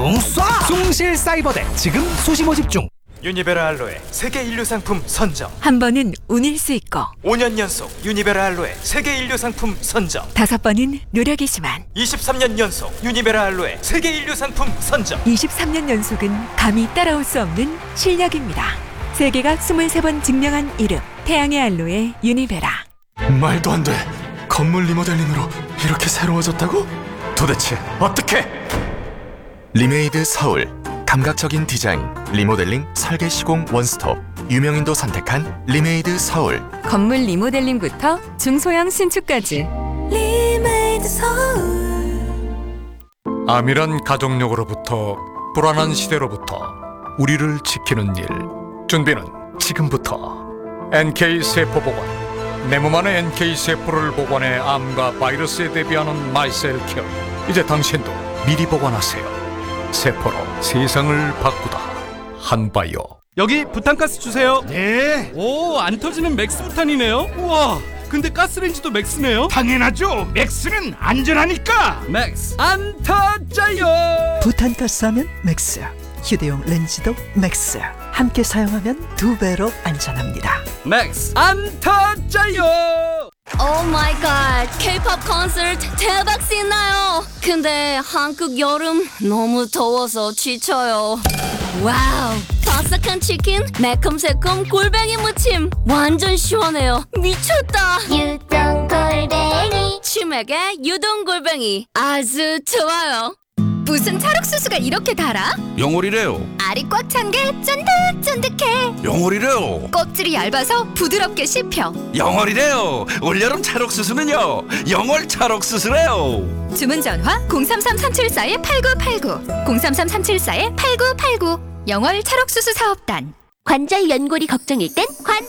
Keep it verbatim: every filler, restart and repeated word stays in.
뻥 쏴! 숭실 사이버대 지금 수시 모집 중. 유니베라 알로에 세계 인류 상품 선정. 한 번은 운일 수 있고 오 년 연속 유니베라 알로에 세계 인류 상품 선정. 다섯 번은 노력이지만 이십삼 년 연속 유니베라 알로에 세계 인류 상품 선정. 이십삼 년 연속은 감히 따라올 수 없는 실력입니다. 세계가 이십삼 번 증명한 이름 태양의 알로에 유니베라. 말도 안 돼. 건물 리모델링으로 이렇게 새로워졌다고? 도대체 어떻게? 리메이드 서울. 감각적인 디자인, 리모델링, 설계 시공 원스톱. 유명인도 선택한 리메이드 서울. 건물 리모델링부터 중소형 신축까지. 리메이드 서울. 암이란 가족력으로부터 불안한 시대로부터 우리를 지키는 일. 준비는 지금부터. 엔케이 세포 보관. 내 몸 안에 엔케이 세포를 보관해 암과 바이러스에 대비하는 마이셀 케어. 이제 당신도 미리 보관하세요. 세포로 세상을 바꾸다. 한바이오. 여기 부탄가스 주세요. 네. 오, 안 터지는 맥스 부탄이네요. 우와, 근데 가스레인지도 맥스네요. 당연하죠. 맥스는 안전하니까. 맥스 안 터져요. 부탄가스 하면 맥스, 휴대용 렌즈도 맥스. 함께 사용하면 두 배로 안전합니다. 맥스 안 터져요. 오 마이 갓, K-팝 콘서트 대박 신나요. 근데 한국 여름 너무 더워서 지쳐요. 와우, 바삭한 치킨, 매콤새콤 골뱅이 무침 완전 시원해요. 미쳤다. 유동 골뱅이, 치맥에 유동 골뱅이 아주 좋아요. 무슨 찰옥수수가 이렇게 달아? 영월이래요. 알이 꽉 찬 게 쫀득쫀득해. 영월이래요. 껍질이 얇아서 부드럽게 씹혀. 영월이래요. 올여름 찰옥수수는요, 영월 찰옥수수래요. 주문 전화 공삼삼 삼칠사 팔구팔구 공삼삼 삼칠사 팔구팔구. 영월 찰옥수수 사업단. 관절 연골이 걱정일 땐 관절